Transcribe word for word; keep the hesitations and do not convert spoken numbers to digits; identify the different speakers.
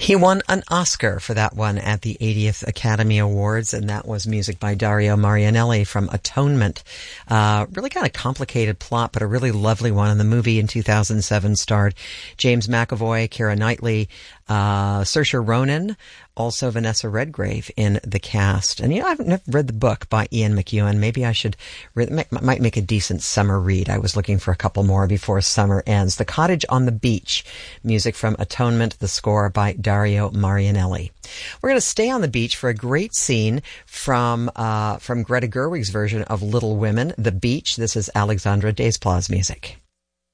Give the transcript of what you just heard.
Speaker 1: He won an Oscar for that one at the eightieth Academy Awards, and that was music by Dario Marianelli from Atonement. Uh, really kind of complicated plot, but a really lovely one. And the movie in two thousand seven starred James McAvoy, Keira Knightley, uh, Saoirse Ronan, also Vanessa Redgrave in the cast. And, you know, I've never read the book by Ian McEwan. Maybe I should, read, might make a decent summer read. I was looking for a couple more before summer ends. The Cottage on the Beach, music from Atonement, the score by Dario Marianelli. We're going to stay on the beach for a great scene from, uh, from Greta Gerwig's version of Little Women, The Beach. This is Alexandra Desplat's music.